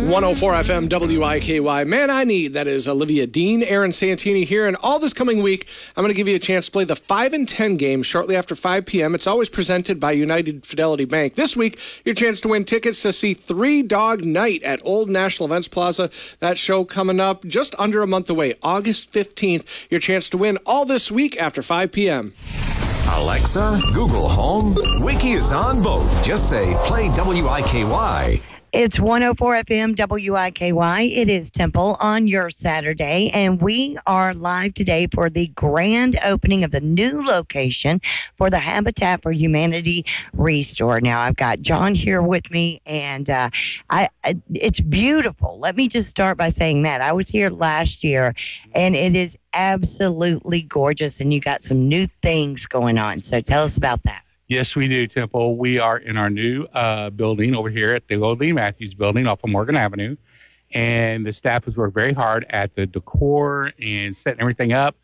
104 FM WIKY. Man, I Need. That is Olivia Dean, Aaron Santini here. And all this coming week, I'm going to give you a chance to play the 5 and 10 game shortly after 5 p.m. It's always presented by United Fidelity Bank. This week, your chance to win tickets to see Three Dog Night at Old National Events Plaza. That show coming up just under a month away, August 15th. Your chance to win all this week after 5 p.m. Alexa, Google Home, Wiki is on both. Just say, play WIKY. It's 104 FM WIKY. It is Temple on your Saturday, and we are live today for the grand opening of the new location for the Habitat for Humanity Restore. Now, I've got John here with me, and it's beautiful. Let me just start by saying that. I was here last year, and it is absolutely gorgeous, and you got some new things going on. So tell us about that. Yes, we do, Temple. We are in our new building over here at the old Lee Matthews building off of Morgan Avenue. And the staff has worked very hard at the decor and setting everything up.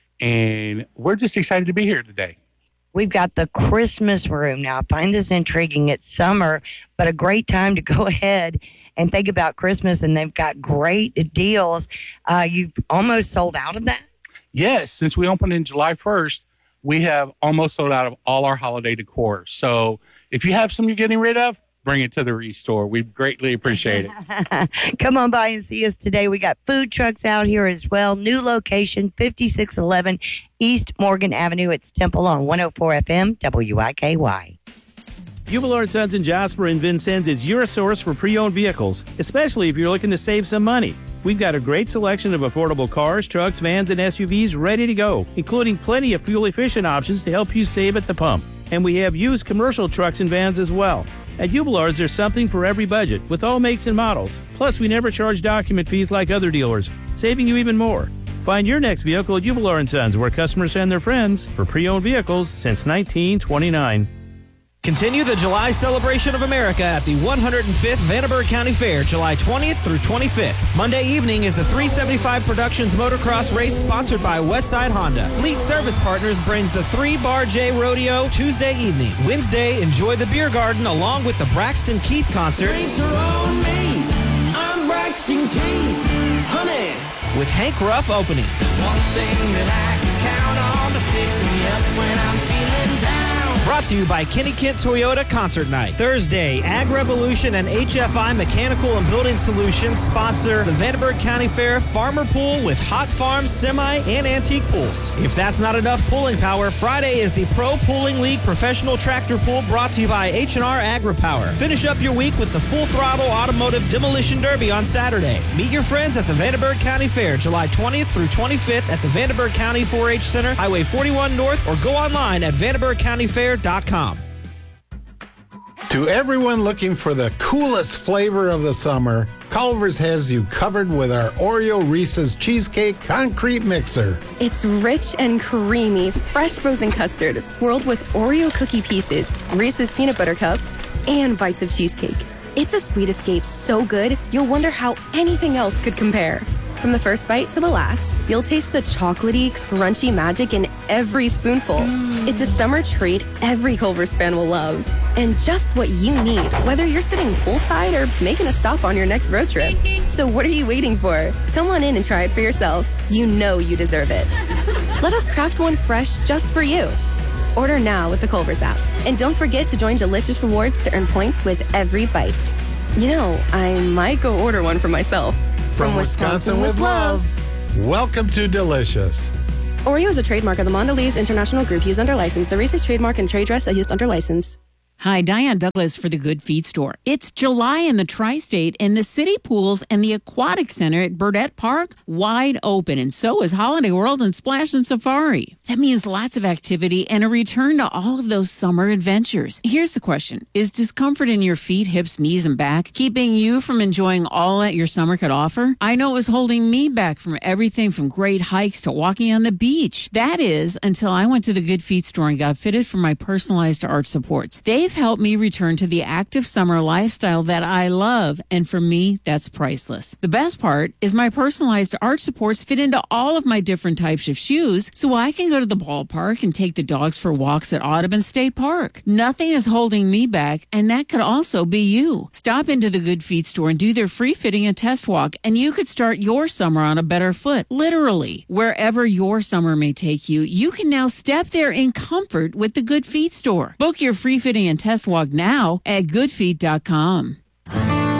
And we're just excited to be here today. We've got the Christmas room. Now, I find this intriguing. It's summer, but a great time to go ahead and think about Christmas. And they've got great deals. You've almost sold out of that? Yes, since we opened in July 1st. We have almost sold out of all our holiday decor. So if you have some you're getting rid of, bring it to the Restore. We greatly appreciate it. Come on by and see us today. We got food trucks out here as well. New location, 5611 East Morgan Avenue. It's Temple on 104 FM WIKY. Hubler & Sons in Jasper and Vincennes is your source for pre-owned vehicles, especially if you're looking to save some money. We've got a great selection of affordable cars, trucks, vans, and SUVs ready to go, including plenty of fuel-efficient options to help you save at the pump. And we have used commercial trucks and vans as well. At Hubler's, there's something for every budget, with all makes and models. Plus, we never charge document fees like other dealers, saving you even more. Find your next vehicle at Hubler & Sons, where customers send their friends for pre-owned vehicles since 1929. Continue the July celebration of America at the 105th Vanderburgh County Fair, July 20th through 25th. Monday evening is the 375 Productions Motocross Race sponsored by Westside Honda. Fleet Service Partners brings the 3-Bar J Rodeo Tuesday evening. Wednesday, enjoy the Beer Garden along with the Braxton Keith concert. Drinks are on me. I'm Braxton Keith, honey. With Hank Ruff opening. There's one thing that I can count on to pick me up when I'm feeling down. Brought to you by Kenny Kent Toyota Concert Night. Thursday, Ag Revolution and HFI Mechanical and Building Solutions sponsor the Vanderburgh County Fair Farmer Pool with hot farms, semi, and antique pools. If that's not enough pulling power, Friday is the Pro Pooling League Professional Tractor Pool brought to you by H&R Agri-Power. Finish up your week with the Full Throttle Automotive Demolition Derby on Saturday. Meet your friends at the Vanderburgh County Fair, July 20th through 25th at the Vanderburgh County 4-H Center, Highway 41 North, or go online at VanderburghCountyFair.com. To everyone looking for the coolest flavor of the summer, Culver's has you covered with our Oreo Reese's Cheesecake Concrete Mixer. It's rich and creamy, fresh frozen custard swirled with Oreo cookie pieces, Reese's peanut butter cups, and bites of cheesecake. It's a sweet escape so good, you'll wonder how anything else could compare. From the first bite to the last, you'll taste the chocolatey, crunchy magic in every spoonful. It's a summer treat every Culver's fan will love. And just what you need, whether you're sitting poolside or making a stop on your next road trip. So what are you waiting for? Come on in and try it for yourself. You know you deserve it. Let us craft one fresh just for you. Order now with the Culver's app. And don't forget to join Delicious Rewards to earn points with every bite. You know, I might go order one for myself. From Wisconsin with love. Welcome to Delicious. Oreo is a trademark of the Mondelez International Group used under license. The Reese's trademark and trade dress are used under license. Hi, Diane Douglas for the Good Feed Store. It's July in the Tri-State, and the city pools and the Aquatic Center at Burdette Park wide open, and so is Holiday World and Splash and Safari. That means lots of activity and a return to all of those summer adventures. Here's the question. Is discomfort in your feet, hips, knees, and back keeping you from enjoying all that your summer could offer? I know it was holding me back from everything from great hikes to walking on the beach. That is, until I went to the Good Feet Store and got fitted for my personalized arch supports. They They've helped me return to the active summer lifestyle that I love, and for me, that's priceless. The best part is my personalized arch supports fit into all of my different types of shoes, so I can go to the ballpark and take the dogs for walks at Audubon State Park. Nothing is holding me back, and that could also be you. Stop into the Good Feet store and do their free fitting and test walk, and you could start your summer on a better foot. Literally, wherever your summer may take you, you can now step there in comfort with the Good Feet store. Book your free fitting and test walk now at goodfeet.com.